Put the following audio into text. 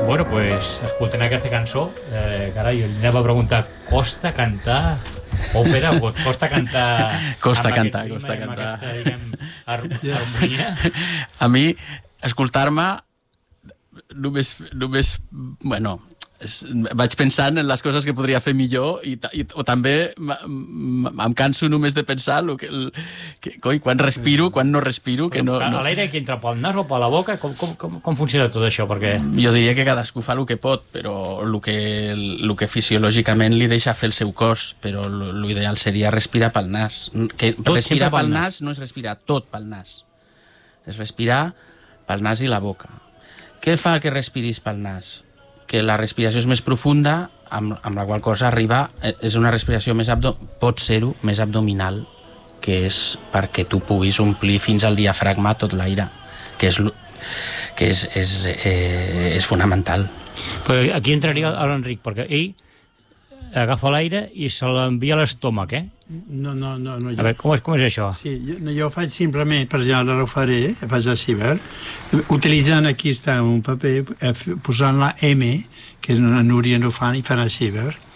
Bueno, pues, escoltant aquesta cançó, carai, li anava a preguntar, costa cantar òpera o costa cantar... Costa cantar. Amb aquesta, diguem, harmonia? A mi, escoltar-me, només, bueno, vaig pensant en les coses que podria fer millor o també em canso només de pensar quan respiro, quan no respiro. L'aire que entra pel nas o per la boca, com funciona tot això? Perquè... Jo diria que cadascú fa el que pot, però el que fisiològicament li deixa fer el seu cos, però l'ideal seria respirar pel nas. Respirar pel nas no és respirar tot pel nas, és respirar pel nas i la boca. Què fa que respiris pel nas? Que la respiració és més profunda, amb la qual cosa arriba, és una respiració pot ser-ho més abdominal, que és perquè tu puguis omplir fins al diafragma tot l'aire, que és fonamental. Però aquí entraria l'Enric, perquè ell agafa l'aire i se l'envia a l'estómac, No. A veure, com és això? Sí, jo faig simplement, per exemple, ara ho faré, faig així, utilitzant, aquí està un paper, posant la M, que és una Núria no fan, i fan així,